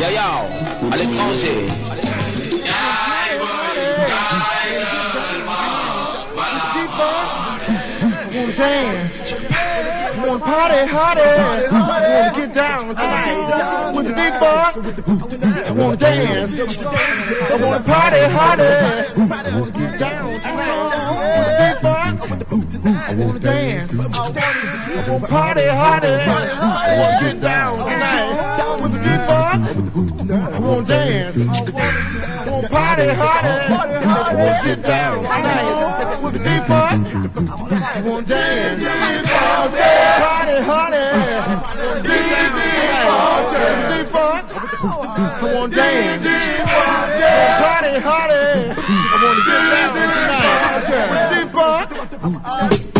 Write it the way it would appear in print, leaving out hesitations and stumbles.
Yo, yo, à l'étranger. Wanna dance, wanna party harder, wanna get down tonight with the deep funk. I wanna dance, I wanna party harder, wanna get down tonight with the deep funk. I wanna dance, I wanna party harder, I wanna get down tonight with the deep funk. I wanna dance, I wanna party harder, I wanna get down tonight with the deep funk. I wanna dance, party harder, deep funk. I wanna dance, party harder, I wanna get down tonight with the deep funk.